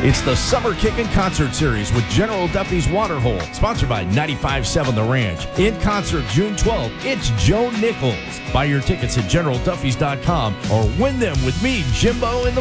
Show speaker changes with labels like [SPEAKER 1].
[SPEAKER 1] It's the Summer Kickin' Concert Series with General Duffy's Waterhole, sponsored by 95.7 The Ranch. In concert June 12th, it's Joe Nichols. Buy your tickets at GeneralDuffys.com or win them with me, Jimbo, in the